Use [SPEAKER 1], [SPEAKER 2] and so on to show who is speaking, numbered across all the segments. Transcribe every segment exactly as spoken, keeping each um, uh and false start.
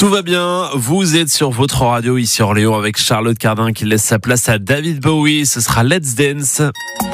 [SPEAKER 1] Tout va bien, vous êtes sur votre radio ici Orléans avec Charlotte Cardin qui laisse sa place à David Bowie. Ce sera Let's Dance.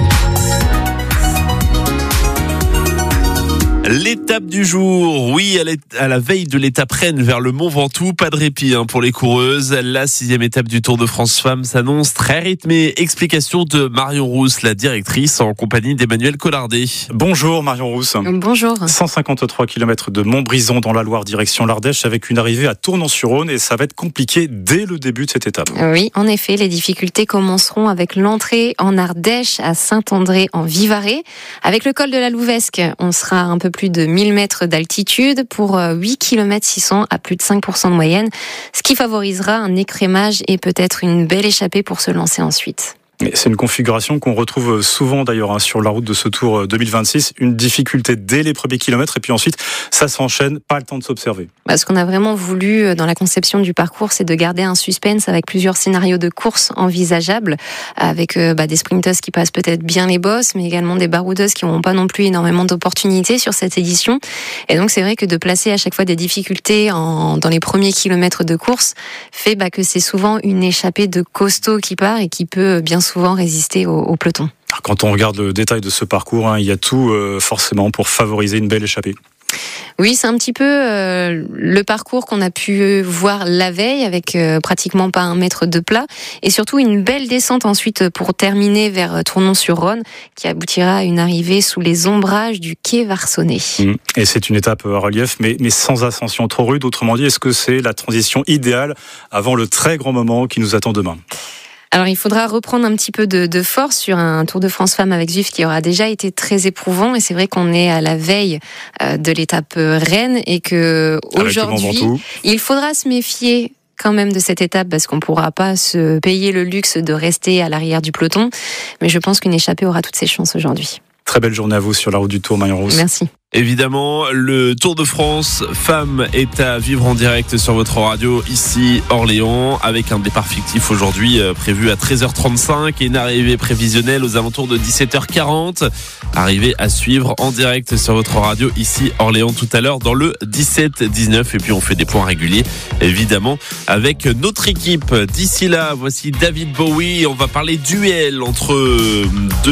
[SPEAKER 1] L'étape du jour, oui, à la veille de l'étape Rennes vers le Mont Ventoux, pas de répit hein, pour les coureuses. La sixième étape du Tour de France Femmes s'annonce très rythmée. Explication de Marion Rousse, la directrice, en compagnie d'Emmanuel Collardet.
[SPEAKER 2] Bonjour Marion Rousse.
[SPEAKER 3] Bonjour.
[SPEAKER 2] cent cinquante-trois kilomètres de Montbrison dans la Loire, direction l'Ardèche, avec une arrivée à Tournon-sur-Rhône, et ça va être compliqué dès le début de cette étape.
[SPEAKER 3] Oui, en effet, les difficultés commenceront avec l'entrée en Ardèche à Saint-André en Vivarais. Avec le col de la Louvesque, on sera un peu plus plus de mille mètres d'altitude pour huit kilomètres six cents à plus de cinq pour cent de moyenne, ce qui favorisera un écrémage et peut-être une belle échappée pour se lancer ensuite.
[SPEAKER 2] C'est une configuration qu'on retrouve souvent d'ailleurs hein, sur la route de ce Tour deux mille vingt-six. Une difficulté dès les premiers kilomètres et puis ensuite ça s'enchaîne, pas le temps de s'observer.
[SPEAKER 3] Bah, ce qu'on a vraiment voulu dans la conception du parcours, c'est de garder un suspense avec plusieurs scénarios de course envisageables, avec euh, bah, des sprinteuses qui passent peut-être bien les bosses, mais également des baroudeuses qui n'auront pas non plus énormément d'opportunités sur cette édition. Et donc c'est vrai que de placer à chaque fois des difficultés en, dans les premiers kilomètres de course fait bah, que c'est souvent une échappée de costaud qui part et qui peut bien souvent résister au, au peloton.
[SPEAKER 2] Quand on regarde le détail de ce parcours, hein, il y a tout euh, forcément pour favoriser une belle échappée.
[SPEAKER 3] Oui, c'est un petit peu euh, le parcours qu'on a pu voir la veille avec euh, pratiquement pas un mètre de plat et surtout une belle descente ensuite pour terminer vers Tournon-sur-Rhône qui aboutira à une arrivée sous les ombrages du quai Varsonnet.
[SPEAKER 2] Mmh. Et c'est une étape à relief mais, mais sans ascension trop rude. Autrement dit, est-ce que c'est la transition idéale avant le très grand moment qui nous attend demain ?
[SPEAKER 3] Alors, il faudra reprendre un petit peu de, de force sur un Tour de France Femmes avec Zwift qui aura déjà été très éprouvant. Et c'est vrai qu'on est à la veille euh, de l'étape Rennes et que aujourd'hui, il faudra se méfier quand même de cette étape parce qu'on ne pourra pas se payer le luxe de rester à l'arrière du peloton. Mais je pense qu'une échappée aura toutes ses chances aujourd'hui.
[SPEAKER 2] Très belle journée à vous sur la route du Tour, Marion Rousse.
[SPEAKER 3] Merci.
[SPEAKER 1] Évidemment, le Tour de France Femmes est à vivre en direct sur votre radio ici Orléans avec un départ fictif aujourd'hui euh, prévu à treize heures trente-cinq et une arrivée prévisionnelle aux alentours de dix-sept heures quarante. Arrivée à suivre en direct sur votre radio ici Orléans tout à l'heure dans le dix-sept dix-neuf et puis on fait des points réguliers évidemment avec notre équipe. D'ici là, voici David Bowie. On va parler duel entre deux